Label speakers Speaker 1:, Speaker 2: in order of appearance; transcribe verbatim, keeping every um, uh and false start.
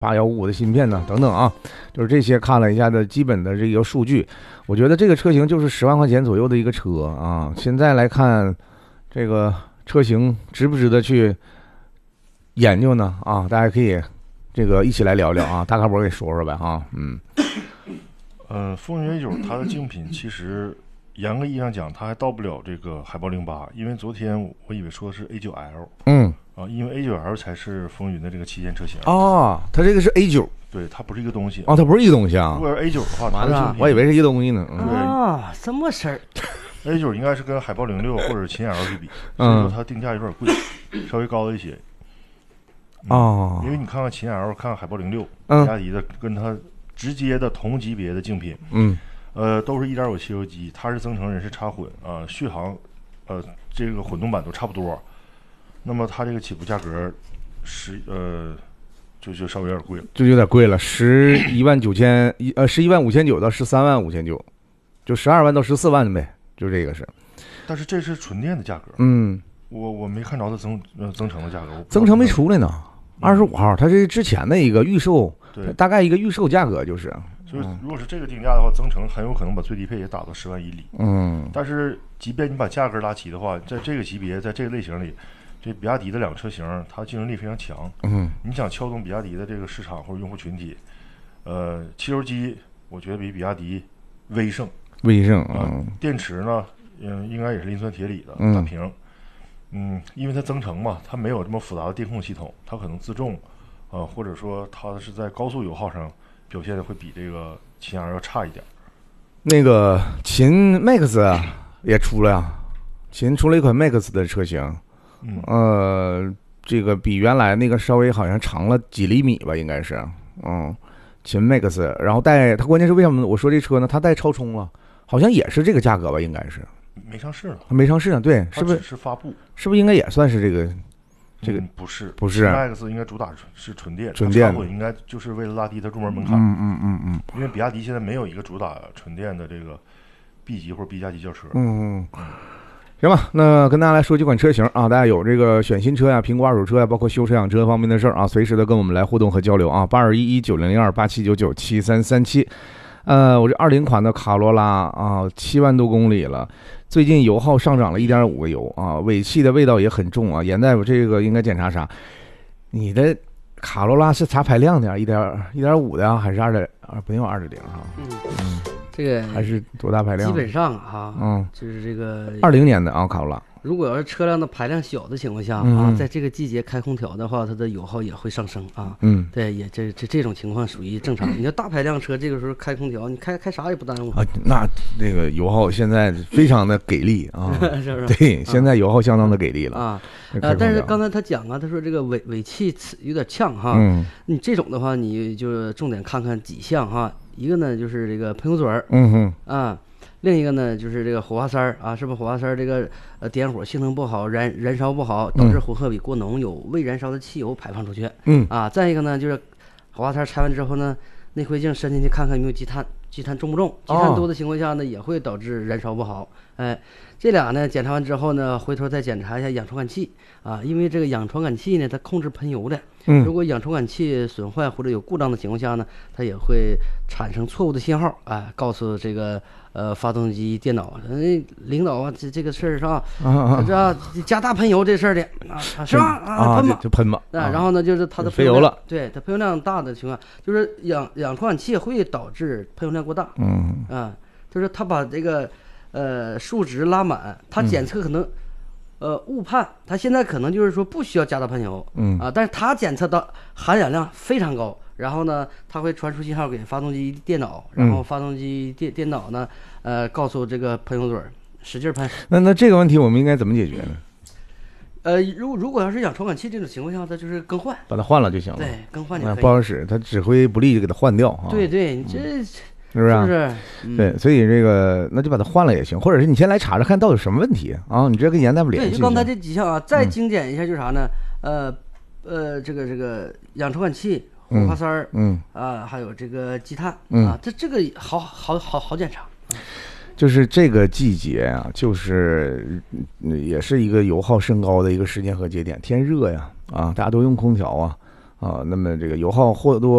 Speaker 1: 八幺五五的芯片呢，等等啊，就是这些看了一下的基本的这个数据，我觉得这个车型就是十万块钱左右的一个车啊。现在来看这个车型值不值得去研究呢？啊，大家可以这个一起来聊聊啊，大咖博给说说呗哈，嗯，
Speaker 2: 呃，风云 A 九它的竞品其实严格意义上讲，它还到不了这个海豹零八，因为昨天我以为说的是 A 九 L，
Speaker 1: 嗯。
Speaker 2: 啊，因为 A 九 L 才是风云的这个旗舰车型
Speaker 1: 哦，它这个是 A 九，
Speaker 2: 对，它不是一个东西
Speaker 1: 哦，它不是一个东西啊。
Speaker 2: 如果是 A 九的话，
Speaker 1: 完了，我以为是一个东西呢。
Speaker 3: 嗯、啊，这么事儿。
Speaker 2: A 九应该是跟海豹零六或者秦 L 去比，所以说它定价有点贵，嗯、稍微高了一些。
Speaker 1: 嗯、哦，
Speaker 2: 因为你看看秦 L， 看看海豹零六，比亚迪的跟它直接的同级别的竞品，
Speaker 1: 嗯，
Speaker 2: 呃，都是 一点五 汽油机，它是增程，人是插混啊、呃，续航，呃，这个混动版都差不多。那么它这个起步价格十呃，就就稍微有点贵了，
Speaker 1: 就有点贵了，十一万九千一呃，十一万五千九到十三万五千九，就十二万到十四万呗，就这个是。
Speaker 2: 但是这是纯电的价格，
Speaker 1: 嗯，
Speaker 2: 我我没看着它增呃增程的价格，
Speaker 1: 增程没出来呢，二十五号，它是之前的一个预售，
Speaker 2: 对，
Speaker 1: 大概一个预售价格就是。
Speaker 2: 所以如果是这个定价的话，增程很有可能把最低配也打到十万以里。
Speaker 1: 嗯，
Speaker 2: 但是即便你把价格拉齐的话，在这个级别，在这个类型里。这比亚迪的两个车型，它竞争力非常强。
Speaker 1: 嗯，
Speaker 2: 你想撬动比亚迪的这个市场或者用户群体，呃，汽油机我觉得比比亚迪威胜。
Speaker 1: 威胜
Speaker 2: 啊、呃，电池呢，嗯，应该也是磷酸铁锂的大屏。嗯，因为它增程嘛，它没有这么复杂的电控系统，它可能自重，呃，或者说它是在高速油耗上表现的会比这个秦 R 要差一点。
Speaker 1: 那个秦 Max 也出了呀，秦出了一款 Max 的车型。
Speaker 2: 嗯，
Speaker 1: 呃，这个比原来那个稍微好像长了几厘米吧，应该是，嗯，秦 Max， 然后带它，关键是为什么我说这车呢？它带超充了，好像也是这个价格吧，应该是
Speaker 2: 没上市了，
Speaker 1: 没上市呢，对，是不是？
Speaker 2: 是发布，
Speaker 1: 是不是应该也算是这个？这个、
Speaker 2: 嗯、不是，
Speaker 1: 不是
Speaker 2: Max 应该主打是纯电，
Speaker 1: 纯电
Speaker 2: 应该就是为了拉低它入门门槛。
Speaker 1: 嗯嗯嗯嗯，
Speaker 2: 因为比亚迪现在没有一个主打纯电的这个 B 级或者 B 加级轿车。
Speaker 1: 嗯嗯。嗯行吧，那跟大家来说几款车型啊，大家有这个选新车呀、评估二手车呀，包括修车养车方面的事儿啊，随时的跟我们来互动和交流啊，八二一一九零零二八七九九七三三七。呃，我这二零款的卡罗拉啊，七万多公里了，最近油耗上涨了一点五个油啊，尾气的味道也很重啊。严大夫，这个应该检查啥？你的卡罗拉是啥排量的？一点一点五的啊，还是二点二？不用二点零哈。
Speaker 3: 嗯嗯。这个
Speaker 1: 还是多大排量？
Speaker 3: 基本上哈，
Speaker 1: 嗯，
Speaker 3: 就是这个
Speaker 1: 二零年的啊，卡罗拉。
Speaker 3: 如果要是车辆的排量小的情况下、
Speaker 1: 嗯、
Speaker 3: 啊，在这个季节开空调的话，它的油耗也会上升啊。
Speaker 1: 嗯，
Speaker 3: 对，也这这这种情况属于正常。你要大排量车，这个时候开空调，你开开啥也不耽误
Speaker 1: 啊。那这个油耗现在非常的给力啊，
Speaker 3: 是不是？
Speaker 1: 对，现在油耗相当的给力了
Speaker 3: 啊。呃，但是刚才他讲啊，他说这个尾尾气有点呛哈。
Speaker 1: 嗯。
Speaker 3: 你这种的话，你就重点看看几项哈。一个呢就是这个喷油嘴儿，
Speaker 1: 嗯哼，
Speaker 3: 啊，另一个呢就是这个火花塞儿啊，是不是火花塞儿这个呃点火性能不好，燃燃烧不好，导致火荷比过浓，有未燃烧的汽油排放出去。
Speaker 1: 嗯
Speaker 3: 啊，再一个呢就是火花塞拆完之后呢，内窥镜伸进去看看有没有积碳，积碳重不重？积碳多的情况下呢，也会导致燃烧不好。哎，这俩呢检查完之后呢，回头再检查一下氧传感器啊，因为这个氧传感器呢，它控制喷油的。
Speaker 1: 嗯，
Speaker 3: 如果氧传感器损坏或者有故障的情况下呢，它也会产生错误的信号，啊，告诉这个呃发动机电脑，哎，领导啊，这这个事儿是吧？啊，这、啊、加大喷油这事儿的啊，是吧？啊，喷吧，
Speaker 1: 就喷吧。
Speaker 3: 啊，然后呢，就是它的
Speaker 1: 飞油了，
Speaker 3: 对它喷油量大的情况，就是氧氧传感器会导致喷油量过大。
Speaker 1: 嗯，
Speaker 3: 啊，就是它把这个呃数值拉满，它检测可能。嗯呃，误判，它现在可能就是说不需要加大喷油，
Speaker 1: 嗯
Speaker 3: 啊，但是它检测到含氧量非常高，然后呢，它会传输信号给发动机电脑，然后发动机电电脑呢，呃，告诉这个喷油嘴使劲喷。
Speaker 1: 那那这个问题我们应该怎么解决呢？
Speaker 3: 呃，如如果要是氧传感器这种情况下，它就是更换，
Speaker 1: 把它换了就行了。
Speaker 3: 对，更换就可以。
Speaker 1: 不好使，它指挥不利就给它换掉啊。
Speaker 3: 对对，你这。嗯
Speaker 1: 是不是、啊？
Speaker 3: 是不是？
Speaker 1: 嗯、对，所以这个那就把它换了也行，或者是你先来查查看到底什么问题啊？你直接跟严大夫联系。
Speaker 3: 对，就刚才这几项啊，再精简一下，就是啥呢？嗯、呃呃，这个这个氧传感器、火花塞儿，
Speaker 1: 嗯
Speaker 3: 啊，还有这个积碳、
Speaker 1: 嗯、
Speaker 3: 啊，这这个好好好好检查。
Speaker 1: 就是这个季节啊，就是也是一个油耗升高的一个时间和节点，天热呀，啊，大家都用空调啊。 啊，那么这个油耗或多